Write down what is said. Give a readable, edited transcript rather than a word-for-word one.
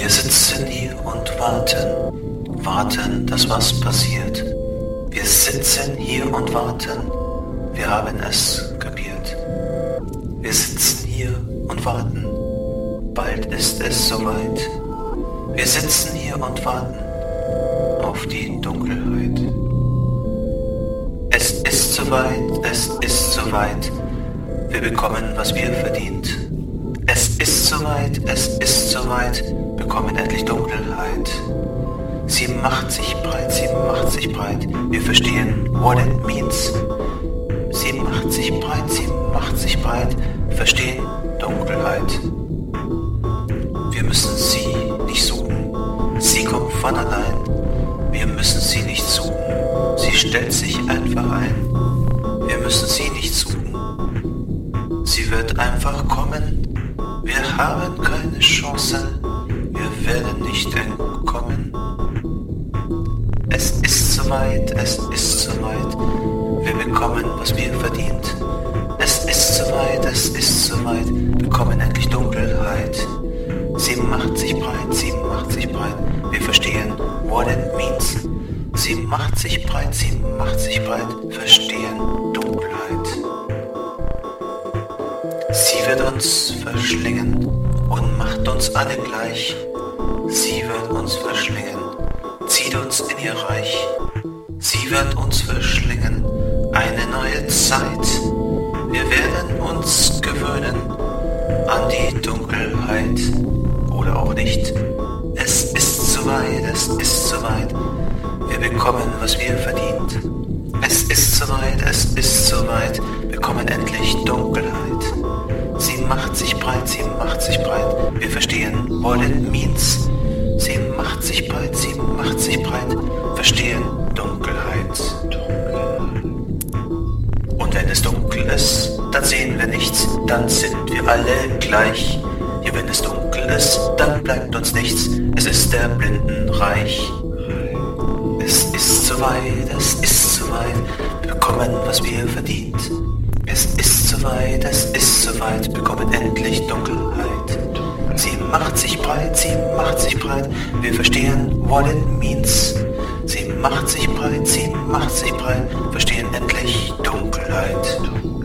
Wir sitzen hier und warten, dass was passiert. Wir sitzen hier und warten, wir haben es kapiert. Wir sitzen hier und warten, bald ist es soweit. Wir sitzen hier und warten auf die Dunkelheit. Es ist soweit, wir bekommen, was wir verdient. Es ist soweit, bekommen endlich Dunkelheit. Sie macht sich breit, wir verstehen, what it means. Sie macht sich breit, verstehen Dunkelheit. Wir müssen sie nicht suchen, sie kommt von allein. Wir müssen sie nicht suchen, sie stellt sich einfach ein. Wir müssen sie nicht suchen, sie wird einfach kommen. Wir haben keine Chance, wir werden nicht entkommen. Es ist soweit, wir bekommen, was wir verdient. Es ist soweit, bekommen endlich Dunkelheit. Sie macht sich breit, wir verstehen, what it means. Sie macht sich breit, verstehen Dunkelheit. Sie wird uns verschlingen und macht uns alle gleich. Sie wird uns verschlingen, zieht uns in ihr Reich. Sie wird uns verschlingen, eine neue Zeit. Wir werden uns gewöhnen an die Dunkelheit oder auch nicht. Es ist soweit, wir bekommen, was wir verdient. Es ist soweit, wir bekommen endlich Dunkelheit. Sie macht sich breit, wir verstehen, what it means. Sie macht sich breit, verstehen Dunkelheit. Und wenn es dunkel ist, dann sehen wir nichts, dann sind wir alle gleich. Ja, wenn es dunkel ist, dann bleibt uns nichts, es ist der Blindenreich. Es ist soweit, wir bekommen, was wir verdient. Es ist soweit, bekommen endlich Dunkelheit. Sie macht sich breit, wir verstehen, what it means. Sie macht sich breit, verstehen endlich Dunkelheit.